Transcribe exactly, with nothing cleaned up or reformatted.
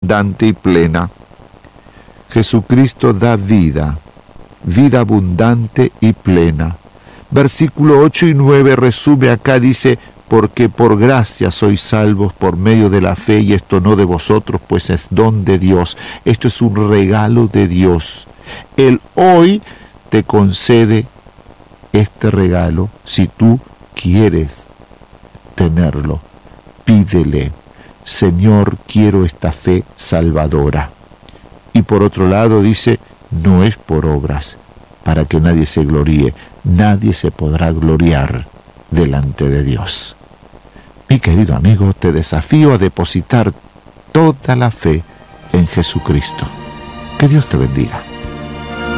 abundante y plena. Jesucristo da vida, vida abundante y plena. Versículo ocho y nueve resume acá, dice: porque por gracia sois salvos por medio de la fe, y esto no de vosotros, pues es don de Dios. Esto es un regalo de Dios. Él hoy te concede este regalo si tú quieres tenerlo. Pídele: Señor, quiero esta fe salvadora. Y por otro lado dice: no es por obras, para que nadie se gloríe. Nadie se podrá gloriar delante de Dios. Mi querido amigo, te desafío a depositar toda la fe en Jesucristo. Que Dios te bendiga.